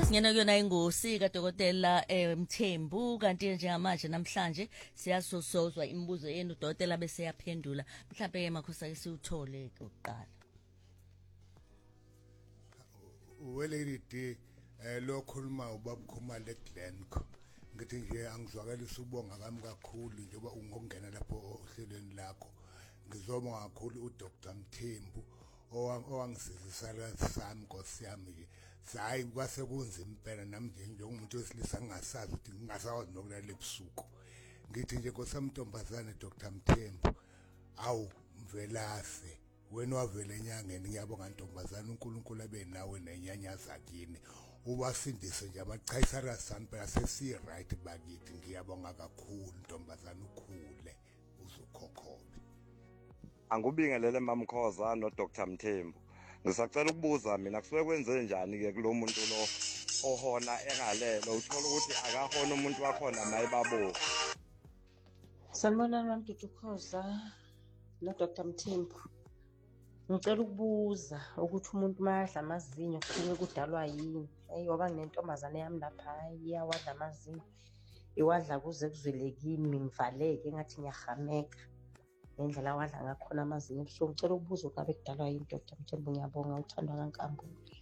Ngena kuyona ingosi kaDokotela Mthembu kanti njengamanje namhlanje siyasosozwa imibuzo yenu uDokotela bese yaphendula mhlawumbe ke makhosa siuthole oqala. Weledi lo khuluma ubaba Khumalo eGlenco ngithi nje angizwakalisa ubonga kami kakhulu njengoba ungokungena lapho ohlelweni lakho ngizobonga kakhulu uDr Mthembu owangisizisala sami Nkosi yami hayi kwase kunzima impela nami njengomuntu wesilisa ngingasazi ukuthi ngingasawazi nokulala ebusuku ngithi nje Nkosi Mntombazane Dr Mthembu awu mvelase wena wavela enyangeni ngiyabonga Ntombazane uNkulunkulu abe nawe nenyanyaza kini ubasindise nje abachayisara sami phela sesi right bakithi ngiyabonga kakhulu Ntombazane ukhule uzukhokhobe. Angubingelele mamkhoza no Dr Mthembu. Ngisacela ukubuza mina kusuke kwenze njani ke kulo muntu lo ohona engalelo uthola ukuthi akahona umuntu wakhona mayibabo. Sanibonani Mdudukoza no Dr Mthembu. Ngicela ukubuza ukuthi umuntu mayadla amazinyo kusuke kudalwa yini? Ngoba nginentombazane yami lapha iyawadla amazinyo. Iwadla kuze kuzwele kimi ngivaleke ngathi ngiyahameka. Ngendlela wadla ngakhona amazinyo. So ngicela ukubuza ukuthi ngabe kudalwa yini Dr Mthembu ngiyabonga uthandwa kaNkambule.